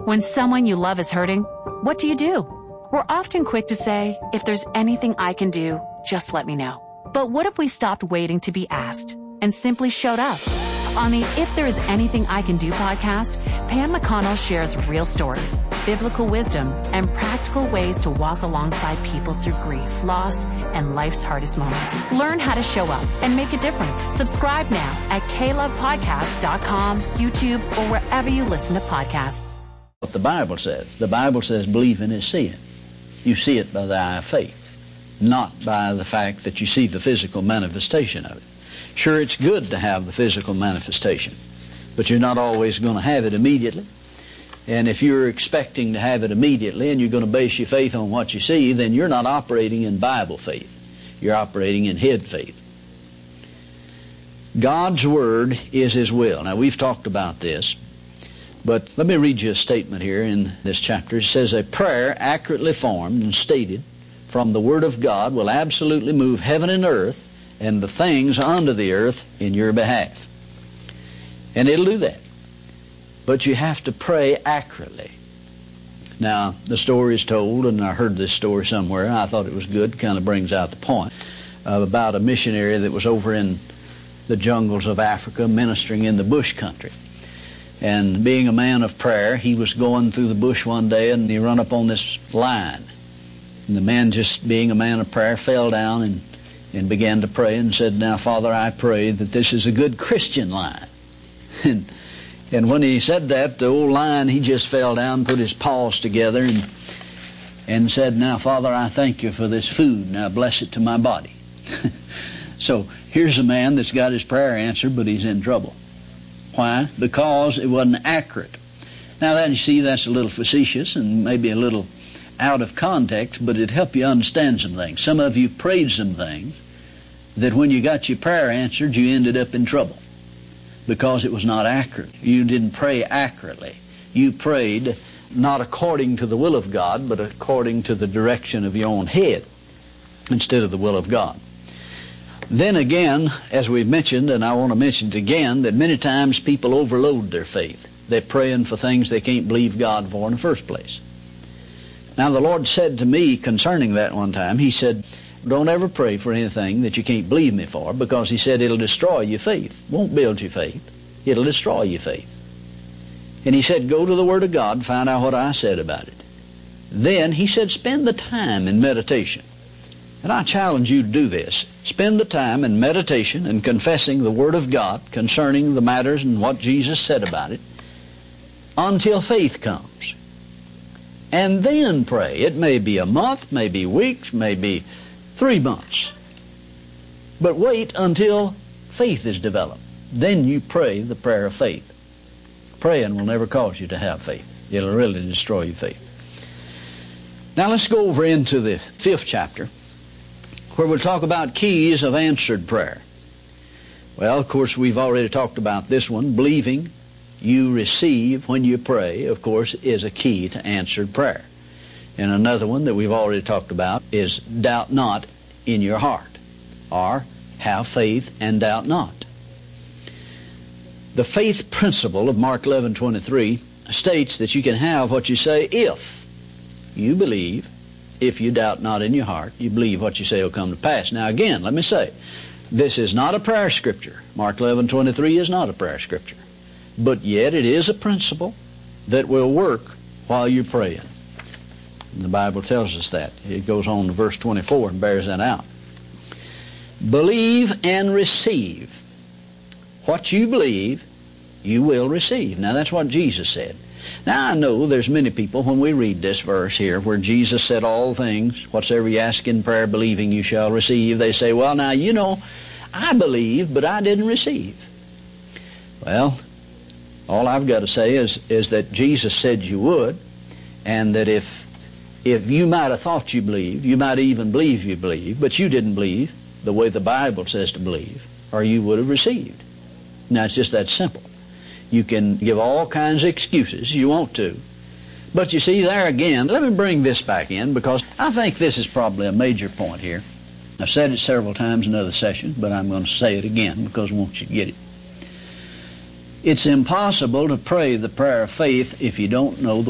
When someone you love is hurting, what do? We're often quick to say, if there's anything I can do, just let me know. But what if we stopped waiting to be asked and simply showed up? On the If There Is Anything I Can Do podcast, Pam McConnell shares real stories, biblical wisdom, and practical ways to walk alongside people through grief, loss, and life's hardest moments. Learn how to show up and make a difference. Subscribe now at KLovePodcasts.com, YouTube, or wherever you listen to podcasts. What the Bible says. The Bible says believing is seeing. You see it by the eye of faith, not by the fact that you see the physical manifestation of it. Sure, it's good to have the physical manifestation, but you're not always going to have it immediately. And if you're expecting to have it immediately and you're going to base your faith on what you see, then you're not operating in Bible faith. You're operating in head faith. God's Word is His will. Now, we've talked about this, but let me read you a statement here in this chapter. It says, a prayer accurately formed and stated from the Word of God will absolutely move heaven and earth and the things under the earth in your behalf. And it'll do that. But you have to pray accurately. Now, the story is told, and I heard this story somewhere, and I thought it was good, kind of brings out the point, about a missionary that was over in the jungles of Africa ministering in the bush country. And being a man of prayer, he was going through the bush one day, and he run up on this lion. And the man, just being a man of prayer, fell down and began to pray and said, now, Father, I pray that this is a good Christian lion. And when he said that, the old lion, he just fell down, put his paws together, and said, now, Father, I thank you for this food. Now bless it to my body. So here's a man that's got his prayer answered, but he's in trouble. Why? Because it wasn't accurate. Now, that you see, that's a little facetious and maybe a little out of context, but it'd help you understand some things. Some of you prayed some things that when you got your prayer answered, you ended up in trouble because it was not accurate. You didn't pray accurately. You prayed not according to the will of God, but according to the direction of your own head instead of the will of God. Then again, as we've mentioned, and I want to mention it again, that many times people overload their faith. They're praying for things they can't believe God for in the first place. Now, the Lord said to me concerning that one time, He said, don't ever pray for anything that you can't believe me for, because He said it'll destroy your faith. It won't build your faith. It'll destroy your faith. And He said, go to the Word of God and find out what I said about it. Then He said, spend the time in meditation. And I challenge you to do this. Spend the time in meditation and confessing the Word of God concerning the matters and what Jesus said about it until faith comes. And then pray. It may be a month, maybe weeks, maybe 3 months. But wait until faith is developed. Then you pray the prayer of faith. Praying will never cause you to have faith. It'll really destroy your faith. Now let's go over into the 5th chapter, where we'll talk about keys of answered prayer. Well, of course, we've already talked about this one. Believing you receive when you pray, of course, is a key to answered prayer. And another one that we've already talked about is doubt not in your heart, or have faith and doubt not. The faith principle of Mark 11:23 states that you can have what you say if you believe. If you doubt not in your heart, you believe what you say will come to pass. Now again, let me say, this is not a prayer scripture. Mark 11:23 is not a prayer scripture. But yet it is a principle that will work while you're praying. And the Bible tells us that. It goes on to verse 24 and bears that out. Believe and receive. What you believe, you will receive. Now that's what Jesus said. Now I know there's many people, when we read this verse here, where Jesus said all things, whatsoever you ask in prayer, believing you shall receive, they say, well, now, you know, I believe, but I didn't receive. Well, all I've got to say is that Jesus said you would, and that if you might have thought you believed, you might even believe you believe, but you didn't believe the way the Bible says to believe, or you would have received. Now, it's just that simple. You can give all kinds of excuses you want to. But you see, there again, let me bring this back in, because I think this is probably a major point here. I've said it several times in other sessions, but I'm going to say it again because I want you to get it. It's impossible to pray the prayer of faith if you don't know the